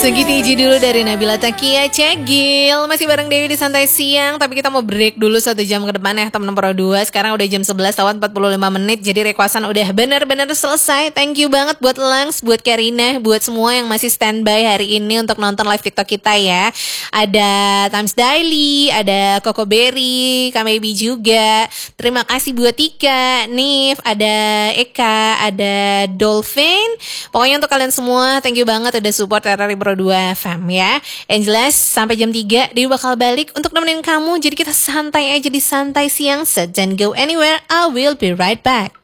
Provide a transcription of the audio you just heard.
Segitu aja dulu dari Nabila Takia Cegil. Masih bareng Dewi di Santai Siang. Tapi kita mau break dulu 1 jam ke depan ya teman-teman Pro 2. Sekarang udah jam 11 lewat 45 menit. Jadi requestan udah benar-benar selesai. Thank you banget buat Langs, buat Karina, buat semua yang masih standby hari ini untuk nonton live TikTok kita ya. Ada Times Daily, ada Koko Berry, Kamebi juga. Terima kasih buat Tika, Nif, ada Eka, ada Dolphin. Pokoknya untuk kalian semua thank you banget udah support RRI Pro 2 FM ya. Yang jelas sampai jam 3 Dewi bakal balik untuk nemenin kamu. Jadi kita santai aja di Santai Siang. So don't go anywhere, I will be right back.